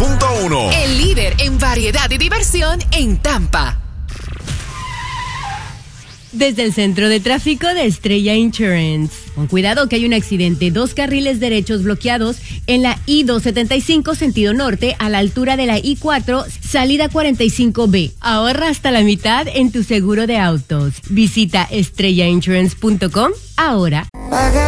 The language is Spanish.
94.1. El líder en variedad y diversión en Tampa. Desde el centro de tráfico de Estrella Insurance. Con cuidado que hay un accidente, 2 carriles derechos bloqueados en la I-275 sentido norte a la altura de la I-4 salida 45B. Ahorra hasta la mitad en tu seguro de autos. Visita estrellainsurance.com ahora.